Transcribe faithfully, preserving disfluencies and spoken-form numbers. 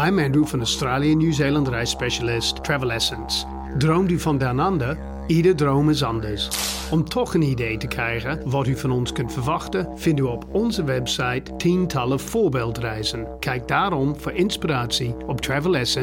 I'm Andrew van Australië Nieuw-Zeeland reisspecialist Travel Essence. Droomt u van down under? Ieder droom is anders. Om toch een idee te krijgen wat u van ons kunt verwachten, vindt u op onze website tientallen voorbeeldreizen. Kijk daarom voor inspiratie op travel essence